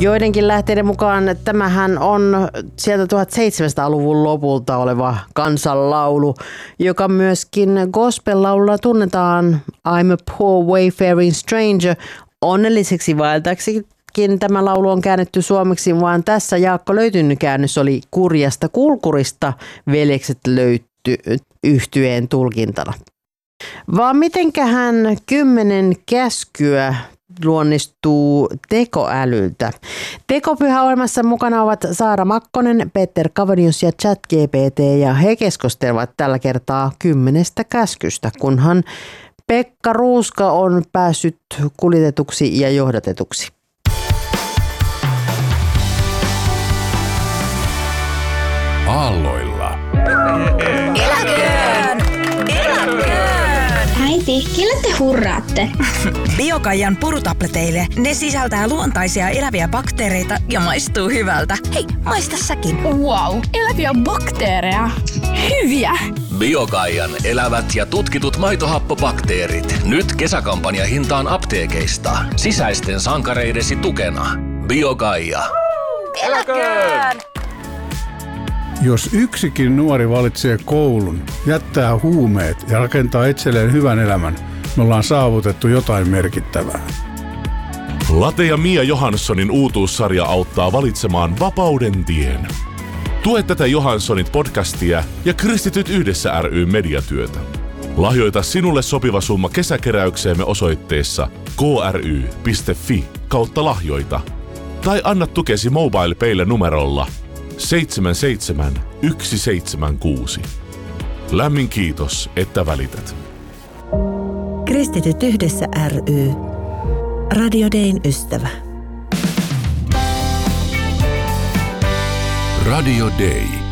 Joidenkin lähteiden mukaan tämähän on sieltä 1700-luvun lopulta oleva kansanlaulu, joka myöskin gospel-laululla tunnetaan I'm a poor wayfaring stranger. Onnelliseksi vaeltajaksikin tämä laulu on käännetty suomeksi, vaan tässä Jaakko löytynyt käännös oli Kurjasta kulkurista veljekset löytty yhtyeen tulkintana. Vaan mitenkähän 10 käskyä luonnistuu tekoälyltä. Tekopyhäohjelmassa mukana ovat Saara Makkonen, Peter Kavonius ja ChatGPT, ja he keskustelevat tällä kertaa 10 käskystä, kunhan Pekka Ruuska on päässyt kuljetetuksi ja johdatetuksi. Aalloilla. Eläköön! Äiti, kelle te hurraatte? Biokaijan purutableteille. Ne sisältää luontaisia eläviä bakteereita ja maistuu hyvältä. Hei, maista säkin. Wow, eläviä bakteereja. Hyviä! Biokaijan elävät ja tutkitut maitohappobakteerit. Nyt kesäkampanja hintaan apteekeista. Sisäisten sankareidesi tukena. Biokaija. Eläköön! Jos yksikin nuori valitsee koulun, jättää huumeet ja rakentaa itselleen hyvän elämän, me ollaan saavutettu jotain merkittävää. Late ja Mia Johanssonin uutuussarja auttaa valitsemaan vapauden tien. Tue tätä Johanssonit podcastia ja Kristityt yhdessä ry mediatyötä. Lahjoita sinulle sopiva summa kesäkeräykseemme osoitteessa kry.fi/lahjoita. Tai anna tukesi MobilePaylle numerolla 77176. Lämmin kiitos, että välität. Kristityt yhdessä ry. Radio Dayn ystävä. Radio Day.